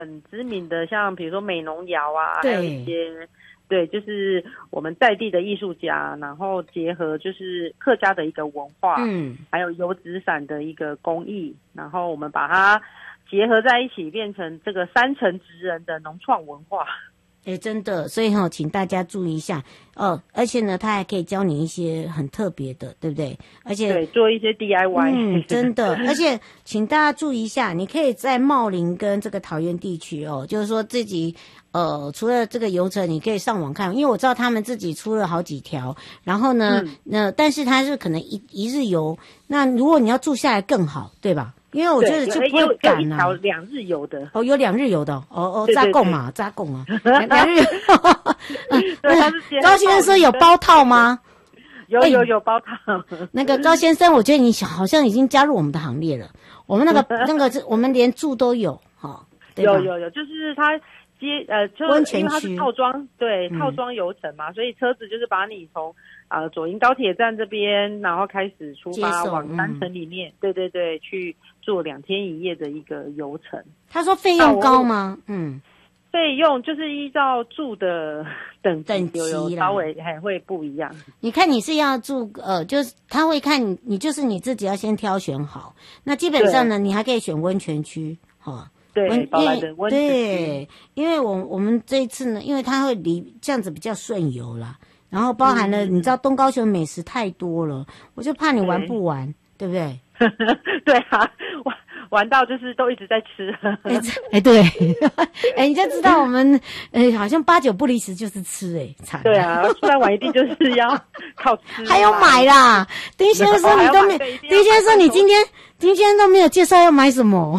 很知名的，像比如说美浓窑啊， 对还有一些对，就是我们在地的艺术家，然后结合就是客家的一个文化，还有油纸伞的一个工艺，然后我们把它结合在一起，变成这个山城职人的农创文化。 真的，所以请大家注意一下哦。而且呢，他还可以教你一些很特别的，对不对？而且对，做一些 DIY， 真的。而且请大家注意一下，你可以在茂林跟这个桃园地区哦，就是说自己除了这个游程，你可以上网看，因为我知道他们自己出了好几条。然后呢，但是它是可能一日游，那如果你要住下来更好，对吧？因为我觉得就不会赶啊。 有一条2日游的哦，有2日游的扎贡嘛，2日游。高先生有包套吗？ 有包套。 那个高先生，我觉得你好像已经加入我们的行列了。我们那个我们连住都有哈。 有，就是它温泉区， 因为它是套装，对，套装游程嘛，所以车子就是把你从左营高铁站这边，然后开始出发往山城里面，对，去做2天1夜的一个游程。 他说费用高吗？ 费用就是依照住的等级有稍微还会不一样。 你看你是要住就是他会看你就是你自己要先挑选好。那基本上呢，你还可以选温泉区对，宝来的温泉区。 对，因为我们这一次呢，因为它会这样子比较顺游啦，然后包含了你知道东高雄美食太多了，我就怕你玩不完，对不对？ 对啊，玩到就是都一直在吃。 对，你就知道我们好像8、9不离十就是吃惨。 对啊，出来玩一定就是要靠吃。 还有买啦，丁先生你都没，丁先生你今天都没有介绍要买什么。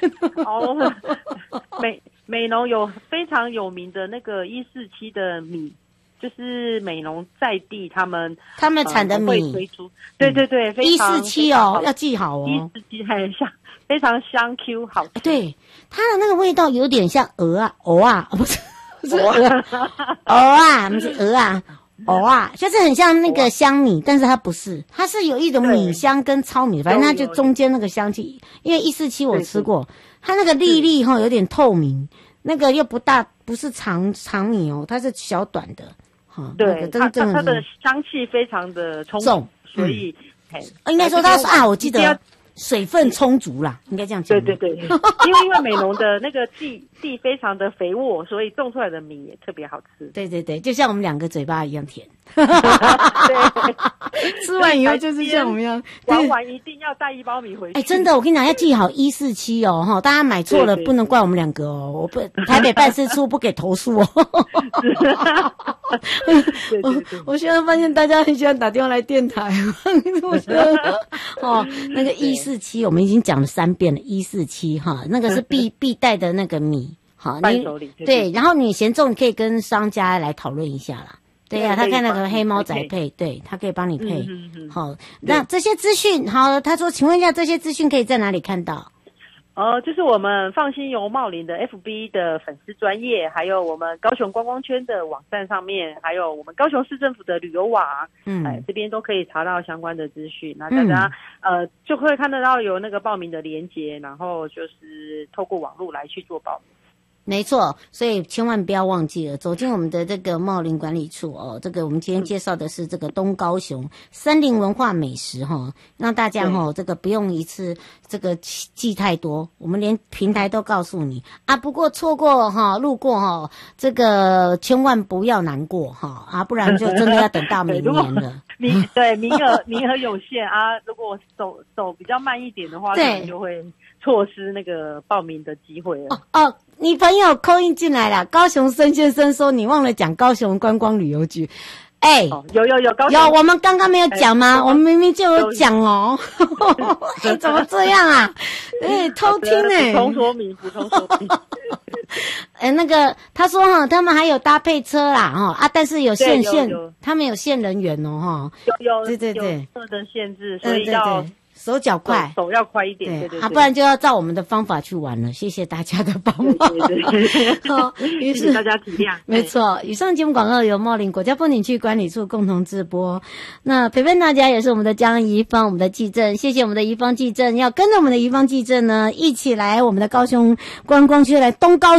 美浓有非常有名的那个147的米。就是美浓在地他们产的米会推出，对，非常 147哦，要记好哦。 147很香，非常香 Q 好吃。 对，它的那个味道有点像鹅啊，不是鹅啊，不是鹅啊，就是很像那个香米，但是它不是，它是有一种米香跟糙米，反正它就中间那个香气。因为147我吃过，它那个粒有点透明，那个又不大，不是长米哦，它是小短的。 对，它的香气非常的重，所以应该说它是我记得水分充足啦，应该这样讲。 对，因为美浓的那个地非常的肥沃，所以种出来的米也特别好吃。 对，就像我们2个嘴巴一样甜。 对， 吃完以后就是像我们一样， 玩完一定要带1包米回去。 真的，我跟你讲，要记好147哦，大家买错了不能怪我们2个哦，我不台北办事处不给投诉哦。我现在发现大家很喜欢打电话来电台，我觉得那个147我们已经讲了3遍了，147那个是必带的那个米， 伴手礼。 对，然后你嫌重，你可以跟商家来讨论一下啦。对呀，他看那个黑猫仔配，对，他可以帮你配。好，那这些资讯，好，他说，请问一下，这些资讯可以在哪里看到？ 就是我们放心游茂林的 FB 的粉丝专页，还有我们高雄观光圈的网站上面，还有我们高雄市政府的旅游网，这边都可以查到相关的资讯。那大家就会看得到有那个报名的连结，然后就是透过网络来去做报名。 没错，所以千万不要忘记了走进我们的这个茂林管理处哦。这个我们今天介绍的是这个东高雄森林文化美食让大家这个不用一次这个记太多，我们连平台都告诉你啊。不过错过路过这个千万不要难过不然就真的要等到明年了。 对，名额有限啊。如果走比较慢一点的话，可能就会错失那个报名的机会了。 你朋友call in进来了，高雄申先生说你忘了讲高雄观光旅游局。 有高雄有，我们刚刚没有讲吗？我们明明就有讲哦。怎么这样啊？偷听补充说明。 那个他说他们还有搭配车啦但是有他们有限人员哦有对有的限制，所以要手脚快， 手要快一点，对， 不然就要照我们的方法去玩了。谢谢大家的帮忙， 对，谢谢大家体谅。 没错，以上节目广告由茂林国家风景区管理处共同直播。那陪伴大家也是我们的江宜芳，我们的纪政，谢谢我们的宜芳纪政，要跟着我们的宜芳纪政呢，一起来我们的高雄观光区来东高